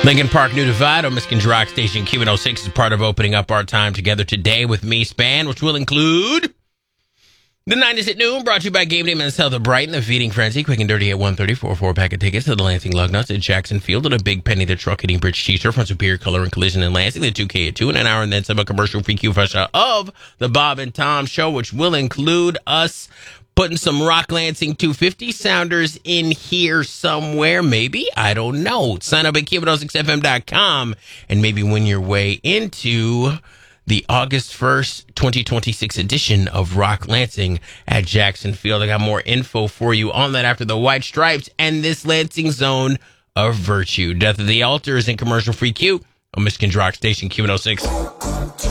Lincoln Park, New Divide on Miskin's Rock Station Q106 is part of opening up our time together today with Me Span, which will include the 90s at noon, brought to you by Game Day Men's Health of Brighton, the Feeding Frenzy, quick and dirty at 1:30 for a 4-pack of tickets to the Lansing Lugnuts at Jackson Field, and a Big Penny the Truck Hitting Bridge t-shirt from Superior Color and Collision in Lansing, the 2K at 2, and an hour and then some commercial free Q fresh of the Bob and Tom Show, which will include us putting some Rock Lansing 250 sounders in here somewhere, maybe. I don't know. Sign up at Q106FM.com and maybe win your way into the August 1st, 2026 edition of Rock Lansing at Jackson Field. I got more info for you on that after the White Stripes and this Lansing Zone of Virtue. Death of the Altar is in commercial free Q on Michigan's Rock Station Q106.